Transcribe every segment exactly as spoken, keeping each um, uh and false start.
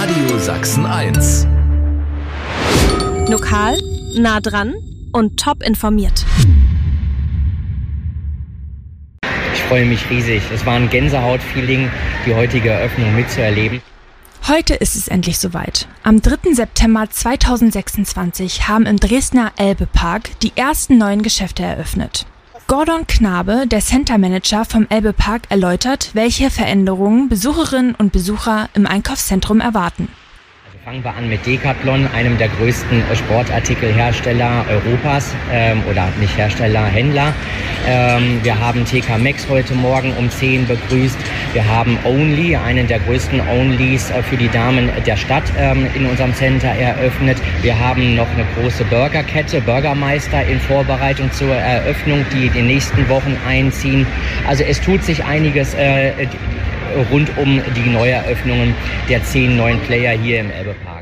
Radio Sachsen eins. Lokal, nah dran und top informiert. Ich freue mich riesig. Es war ein Gänsehaut-Feeling, die heutige Eröffnung mitzuerleben. Heute ist es endlich soweit. Am dritten September zweitausendsechsundzwanzig haben im Dresdner Elbe-Park die ersten neuen Geschäfte eröffnet. Gordon Knabe, der Center Manager vom Elbe-Park, erläutert, welche Veränderungen Besucherinnen und Besucher im Einkaufszentrum erwarten. Also fangen wir an mit Decathlon, einem der größten Sportartikelhersteller Europas, ähm, oder nicht Hersteller, Händler. Ähm, wir haben T K Maxx heute Morgen um zehn begrüßt. Wir haben Only, einen der größten Onlys für die Damen der Stadt, ähm, in unserem Center eröffnet. Wir haben noch eine große Burgerkette, Burgermeister, in Vorbereitung zur Eröffnung, die in den nächsten Wochen einziehen. Also es tut sich einiges äh, rund um die Neueröffnungen der zehn neuen Player hier im Elbe-Park.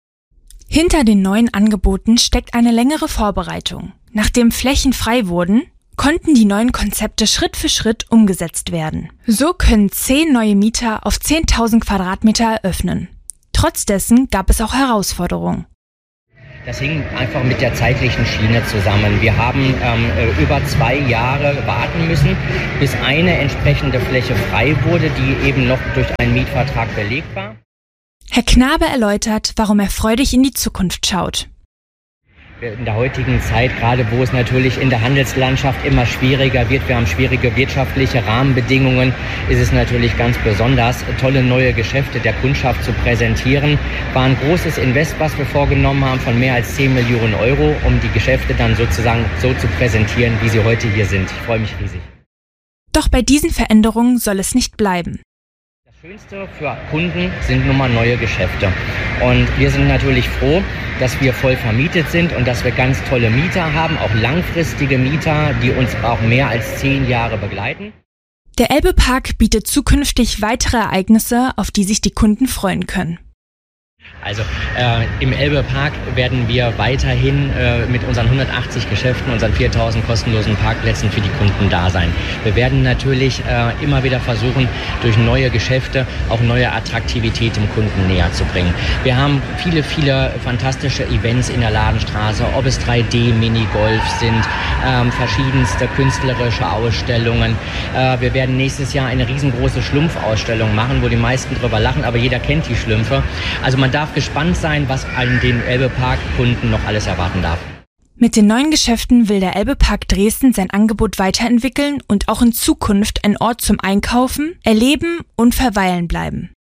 Hinter den neuen Angeboten steckt eine längere Vorbereitung. Nachdem Flächen frei wurden, konnten die neuen Konzepte Schritt für Schritt umgesetzt werden. So können zehn neue Mieter auf zehntausend Quadratmeter eröffnen. Trotz dessen gab es auch Herausforderungen. Das hing einfach mit der zeitlichen Schiene zusammen. Wir haben ähm, über zwei Jahre warten müssen, bis eine entsprechende Fläche frei wurde, die eben noch durch einen Mietvertrag belegt war. Herr Knabe erläutert, warum er freudig in die Zukunft schaut. In der heutigen Zeit, gerade wo es natürlich in der Handelslandschaft immer schwieriger wird, wir haben schwierige wirtschaftliche Rahmenbedingungen, ist es natürlich ganz besonders, tolle neue Geschäfte der Kundschaft zu präsentieren. War ein großes Invest, was wir vorgenommen haben, von mehr als zehn Millionen Euro, um die Geschäfte dann sozusagen so zu präsentieren, wie sie heute hier sind. Ich freue mich riesig. Doch bei diesen Veränderungen soll es nicht bleiben. Das Schönste für Kunden sind nun mal neue Geschäfte. Und wir sind natürlich froh, dass wir voll vermietet sind und dass wir ganz tolle Mieter haben, auch langfristige Mieter, die uns auch mehr als zehn Jahre begleiten. Der Elbe-Park bietet zukünftig weitere Ereignisse, auf die sich die Kunden freuen können. Also äh, im Elbe-Park werden wir weiterhin äh, mit unseren hundertachtzig Geschäften, unseren viertausend kostenlosen Parkplätzen für die Kunden da sein. Wir werden natürlich äh, immer wieder versuchen, durch neue Geschäfte auch neue Attraktivität dem Kunden näher zu bringen. Wir haben viele, viele fantastische Events in der Ladenstraße, ob es drei D Minigolf sind, ähm, verschiedenste künstlerische Ausstellungen. Äh, wir werden nächstes Jahr eine riesengroße Schlumpfausstellung machen, wo die meisten drüber lachen, aber jeder kennt die Schlümpfe. Also man darf gespannt sein, was an den Elbe-Park-Kunden noch alles erwarten darf. Mit den neuen Geschäften will der Elbe-Park Dresden sein Angebot weiterentwickeln und auch in Zukunft ein Ort zum Einkaufen, Erleben und Verweilen bleiben.